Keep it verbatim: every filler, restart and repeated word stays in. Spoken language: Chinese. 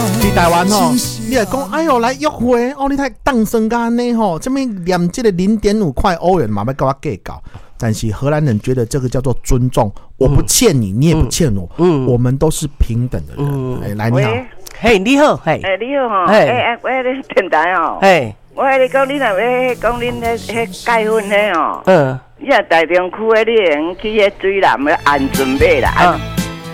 在台湾吼，你来讲，哎呦来约会哦，你太当生干呢吼，这边连这个零点五块欧元嘛，要跟我计较。但是荷兰人觉得这个叫做尊重，我不欠你，你也不欠我，嗯，我们都是平等的人。嗯，哎，来你好， 嘿，你好，嘿， 哎，你好哈，哎哎，我咧电台哦，哎，我咧讲你若要讲恁迄迄结婚迄哦，嗯，你若台中区诶，你用去迄水南要安全买啦。